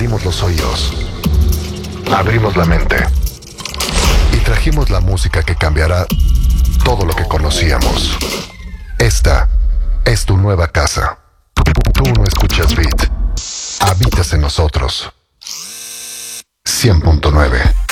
abrimos los oídos, abrimos la mente y trajimos la música que cambiará todo lo que conocíamos. Esta es tu nueva casa. Tú no escuchas Beat, habitas en nosotros. 100.9